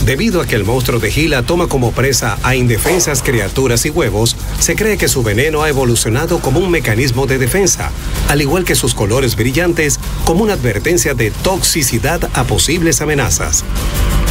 Debido a que el monstruo de Gila toma como presa a indefensas criaturas y huevos, se cree que su veneno ha evolucionado como un mecanismo de defensa, al igual que sus colores brillantes como una advertencia de toxicidad a posibles amenazas.